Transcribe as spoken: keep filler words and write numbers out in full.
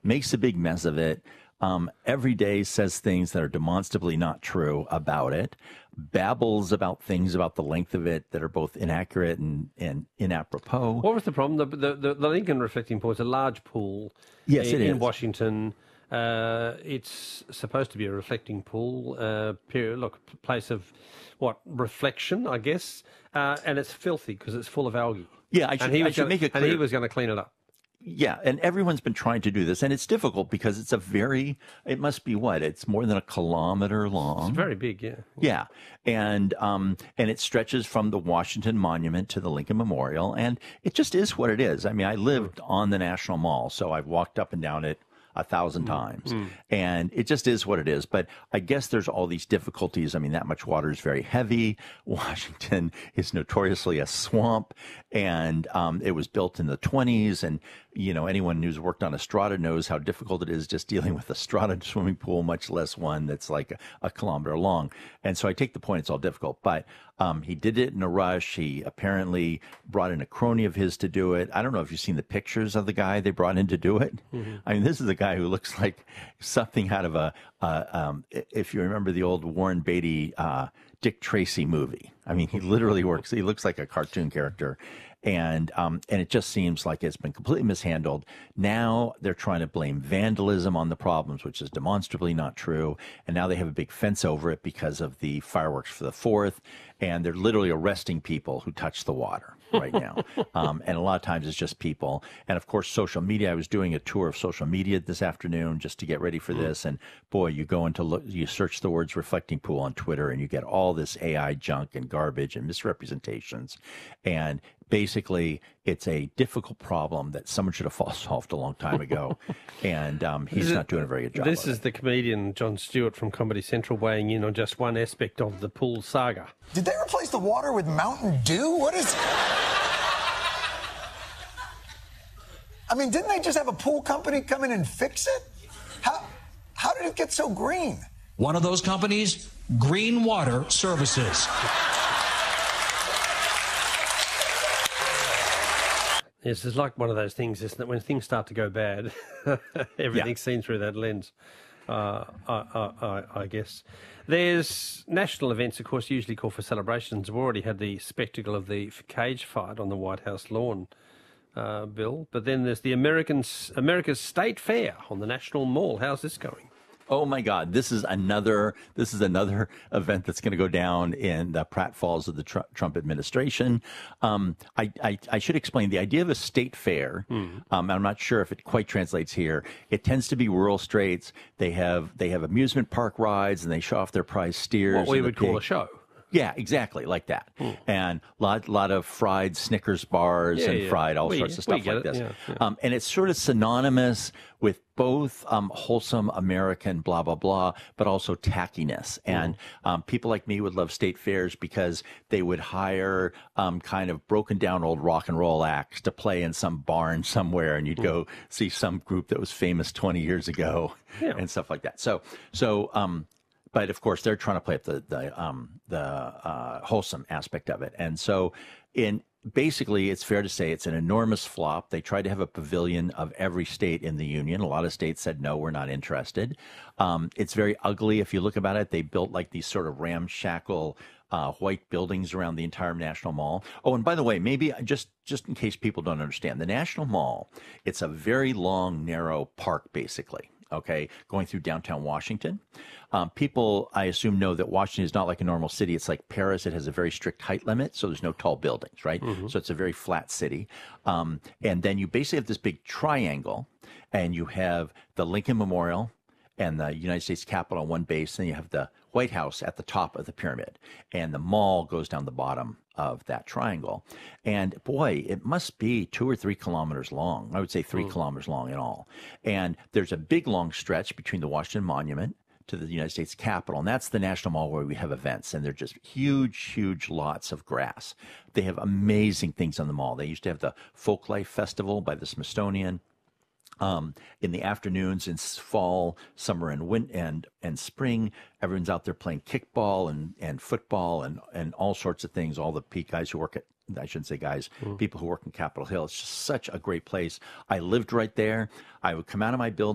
makes a big mess of it. Um, every day says things that are demonstrably not true about it, babbles about things about the length of it that are both inaccurate and, and inapropos. What was the problem? The, the, the, the Lincoln reflecting pool is a large pool yes, in, it is. in Washington. Uh, it's supposed to be a reflecting pool, uh, period, look, place of, what, reflection, I guess, uh, and it's filthy because it's full of algae. Yeah, I should, and he was I should gonna, make it clear. And he was going to clean it up. Yeah, and everyone's been trying to do this, and it's difficult because it's a very, it must be what? It's more than a kilometer long. It's very big, yeah. Yeah, and um, and it stretches from the Washington Monument to the Lincoln Memorial, and it just is what it is. I mean, I lived on the National Mall, so I've walked up and down it a thousand mm, times. Mm. And it just is what it is. But I guess there's all these difficulties. I mean, that much water is very heavy. Washington is notoriously a swamp. And um, it was built in the twenties. And, you know, anyone who's worked on Estrada knows how difficult it is just dealing with a Estrada swimming pool, much less one that's like a, a kilometer long. And so I take the point, it's all difficult. But um, he did it in a rush. He apparently brought in a crony of his to do it. I don't know if you've seen the pictures of the guy they brought in to do it. Mm-hmm. I mean, this is a guy who looks like something out of a, uh, um, if you remember the old Warren Beatty, uh, Dick Tracy movie. I mean, he literally works, he looks like a cartoon character. And um, and it just seems like it's been completely mishandled. Now they're trying to blame vandalism on the problems, which is demonstrably not true. And now they have a big fence over it because of the fireworks for the fourth. And they're literally arresting people who touch the water right now. um, and a lot of times it's just people. And of course, social media. I was doing a tour of social media this afternoon just to get ready for this. And boy, you go into look, you search the words reflecting pool on Twitter and you get all this A I junk and garbage and misrepresentations. And basically, it's a difficult problem that someone should have solved a long time ago, and um, he's not doing a very good job. This of is it. the comedian Jon Stewart from Comedy Central weighing in on just one aspect of the pool saga. Did they replace the water with Mountain Dew? What is... I mean, didn't they just have a pool company come in and fix it? How, how did it get so green? One of those companies, Green Water Services. Yes, it's like one of those things, isn't it? When things start to go bad, everything's yeah. seen through that lens, uh, I, I, I guess. There's national events, of course, usually call for celebrations. We've already had the spectacle of the cage fight on the White House lawn, uh, Bill. But then there's the American, America's State Fair on the National Mall. How's this going? Oh my God! This is another. This is another event that's going to go down in the pratfalls of the Trump, Trump administration. Um, I, I, I should explain the idea of a state fair. Mm. Um, I'm not sure if it quite translates here. It tends to be rural states. They have they have amusement park rides and they show off their prize steers. What we would call a show. Yeah, exactly, like that. Mm. And a lot, lot of fried Snickers bars yeah, and yeah. fried all we, sorts of stuff like it. this. Yeah, yeah. Um, and it's sort of synonymous with both um, wholesome American blah, blah, blah, but also tackiness. Mm. And um, people like me would love state fairs because they would hire um, kind of broken down old rock and roll acts to play in some barn somewhere, and you'd mm. go see some group that was famous twenty years ago yeah. and stuff like that. So, so, um, But of course, they're trying to play up the the um, the uh, wholesome aspect of it, and so in basically, it's fair to say it's an enormous flop. They tried to have a pavilion of every state in the union. A lot of states said no, we're not interested. Um, it's very ugly if you look about it. They built like these sort of ramshackle uh, white buildings around the entire National Mall. Oh, and by the way, maybe just just in case people don't understand, the National Mall, it's a very long, narrow park, basically. Okay, going through downtown Washington. Um, people, I assume, know that Washington is not like a normal city. It's like Paris. It has a very strict height limit, so there's no tall buildings, right? Mm-hmm. So it's a very flat city. Um, and then you basically have this big triangle, and you have the Lincoln Memorial and the United States Capitol on one base, and you have the White House at the top of the pyramid, and the mall goes down the bottom of that triangle. And boy, it must be two or three kilometers long. I would say three mm. kilometers long in all. And there's a big long stretch between the Washington Monument to the United States Capitol, and that's the National Mall where we have events, and they're just huge, huge lots of grass. They have amazing things on the mall. They used to have the Folklife Festival by the Smithsonian. Um, in the afternoons in fall, summer, and win- and and spring, everyone's out there playing kickball and, and football and, and all sorts of things. All the Pete guys who work at, I shouldn't say guys, mm. people who work in Capitol Hill. It's just such a great place. I lived right there. I would come out of my building.